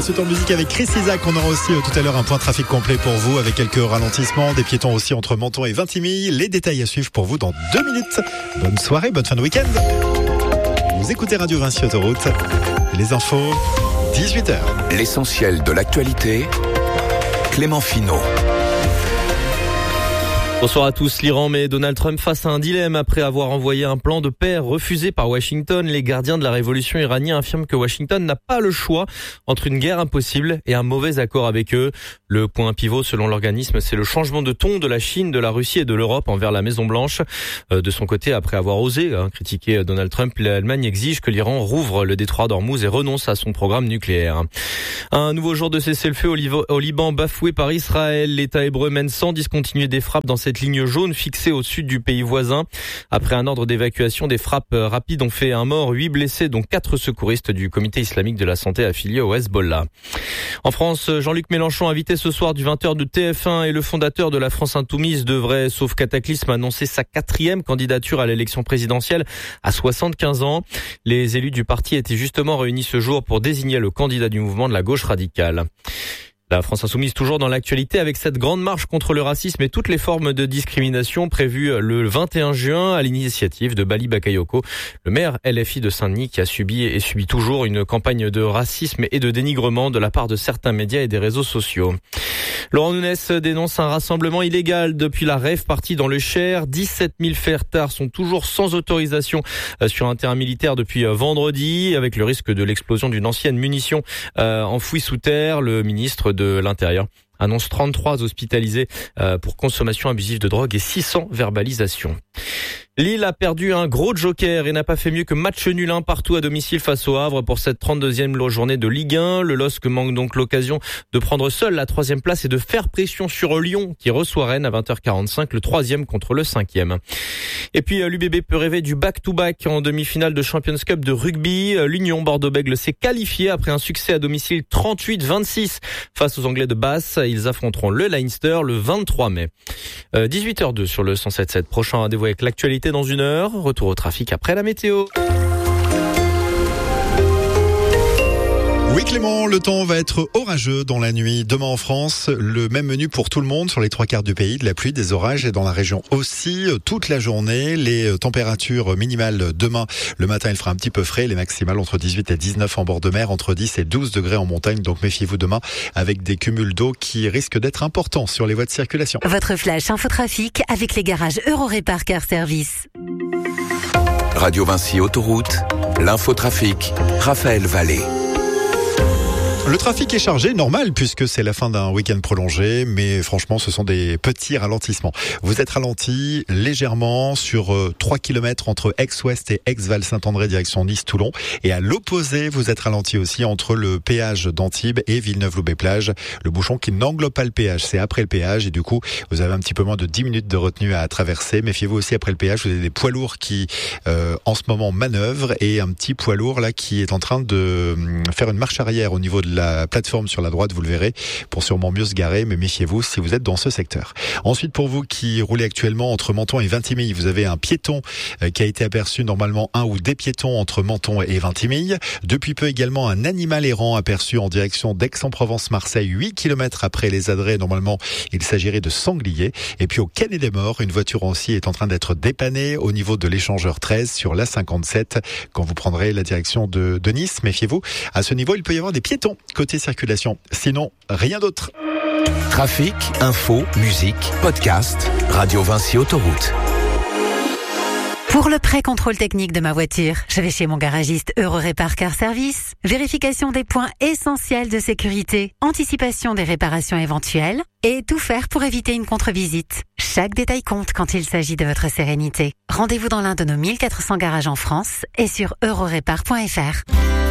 la suite en musique avec Chris Isaak. On aura aussi tout à l'heure un point trafic complet pour vous avec quelques ralentissements, des piétons aussi entre Menton et Vintimille. Les détails à suivre pour vous dans 2 minutes. Bonne soirée, bonne fin de week-end. Vous écoutez Radio Vinci Autoroute. Les infos, 18h. L'essentiel de l'actualité, Clément Finot. Bonsoir à tous. L'Iran met Donald Trump face à un dilemme après avoir envoyé un plan de paix refusé par Washington. Les gardiens de la révolution iranienne affirment que Washington n'a pas le choix entre une guerre impossible et un mauvais accord avec eux. Le point pivot, selon l'organisme, c'est le changement de ton de la Chine, de la Russie et de l'Europe envers la Maison-Blanche. De son côté, après avoir osé critiquer Donald Trump, l'Allemagne exige que l'Iran rouvre le détroit d'Ormuz et renonce à son programme nucléaire. Un nouveau jour de cessez-le-feu au Liban bafoué par Israël. L'État hébreu mène sans discontinuer des frappes dans cette ligne jaune fixée au sud du pays voisin. Après un ordre d'évacuation, des frappes rapides ont fait un mort, 8 blessés, dont 4 secouristes du comité islamique de la santé affilié au Hezbollah. En France, Jean-Luc Mélenchon, invité ce soir du 20h de TF1 et le fondateur de la France Insoumise, devrait, sauf cataclysme, annoncer sa 4e candidature à l'élection présidentielle à 75 ans. Les élus du parti étaient justement réunis ce jour pour désigner le candidat du mouvement de la gauche radicale. La France Insoumise toujours dans l'actualité avec cette grande marche contre le racisme et toutes les formes de discrimination prévues le 21 juin à l'initiative de Bali Bakayoko, le maire LFI de Saint-Denis qui a subi et subit toujours une campagne de racisme et de dénigrement de la part de certains médias et des réseaux sociaux. Laurent Nunez dénonce un rassemblement illégal depuis la rave party dans le Cher. 17 000 fêtards sont toujours sans autorisation sur un terrain militaire depuis vendredi, avec le risque de l'explosion d'une ancienne munition enfouie sous terre. Le ministre de l'Intérieur annonce 33 hospitalisés pour consommation abusive de drogue et 600 verbalisations. Lille a perdu un gros joker et n'a pas fait mieux que match nul partout à domicile face au Havre pour cette 32e journée de Ligue 1. Le LOSC manque donc l'occasion de prendre seul la 3e place et de faire pression sur Lyon qui reçoit Rennes à 20h45, le 3e contre le 5e. Et puis l'UBB peut rêver du back-to-back en demi-finale de Champions Cup de rugby. L'Union Bordeaux-Bègles s'est qualifiée après un succès à domicile 38-26 face aux Anglais de Basse. Ils affronteront le Leinster le 23 mai. 18h02 sur le 107.7. Prochain rendez-vous avec l'actualité dans 1 heure. Retour au trafic après la météo. Oui Clément, le temps va être orageux dans la nuit. Demain en France, le même menu pour tout le monde sur les 3/4 du pays. De la pluie, des orages et dans la région aussi toute la journée. Les températures minimales demain, le matin il fera un petit peu frais. Les maximales entre 18 et 19 en bord de mer, entre 10 et 12 degrés en montagne. Donc méfiez-vous demain avec des cumuls d'eau qui risquent d'être importants sur les voies de circulation. Votre flash infotrafic avec les garages Eurorépar Car Service. Radio Vinci Autoroute, l'infotrafic, Raphaël Vallée. Le trafic est chargé, normal, puisque c'est la fin d'un week-end prolongé, mais franchement, ce sont des petits ralentissements. Vous êtes ralenti légèrement sur 3 km entre Aix-Ouest et Aix-Val-Saint-André, direction Nice-Toulon. Et à l'opposé, vous êtes ralenti aussi entre le péage d'Antibes et Villeneuve-Loubet-Plage. Le bouchon qui n'englobe pas le péage, c'est après le péage. Et du coup, vous avez un petit peu moins de 10 minutes de retenue à traverser. Méfiez-vous aussi après le péage, vous avez des poids lourds qui, en ce moment, manœuvrent. Et un petit poids lourd, là, qui est en train de faire une marche arrière au niveau de la plateforme sur la droite, vous le verrez, pour sûrement mieux se garer, mais méfiez-vous si vous êtes dans ce secteur. Ensuite, pour vous qui roulez actuellement entre Menton et Vintimille, vous avez un piéton qui a été aperçu, normalement un ou des piétons entre Menton et Vintimille. Depuis peu également un animal errant aperçu en direction d'Aix-en-Provence-Marseille, 8 km après les Adrets. Normalement, il s'agirait de sanglier. Et puis au Canet des Morts, une voiture aussi est en train d'être dépannée au niveau de l'échangeur 13 sur la 57 quand vous prendrez la direction de Nice. Méfiez-vous, à ce niveau, il peut y avoir des piétons côté circulation. Sinon, rien d'autre. Trafic, info, musique, podcast, Radio Vinci Autoroute. Pour le pré-contrôle technique de ma voiture, je vais chez mon garagiste Eurorépar Car Service. Vérification des points essentiels de sécurité, anticipation des réparations éventuelles et tout faire pour éviter une contre-visite. Chaque détail compte quand il s'agit de votre sérénité. Rendez-vous dans l'un de nos 1400 garages en France et sur eurorépar.fr.